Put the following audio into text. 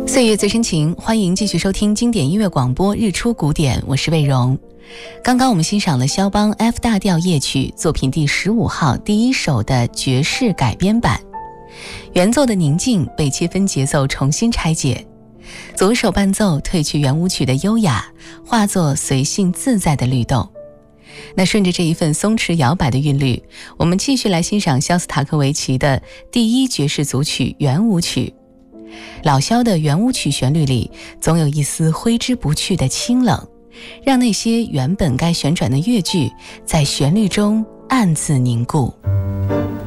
岁月最深情，欢迎继续收听经典音乐广播日出古典，我是魏荣。刚刚我们欣赏了肖邦 F 大调夜曲作品第15号第1首的爵士改编版。原奏的宁静被切分节奏重新拆解，左手伴奏褪去圆舞曲的优雅，化作随性自在的律动。那顺着这一份松弛摇摆的韵律，我们继续来欣赏肖斯塔科维奇的第1爵士组曲圆舞曲。老肖的圆舞曲旋律里总有一丝挥之不去的清冷，让那些原本该旋转的乐句在旋律中暗自凝固。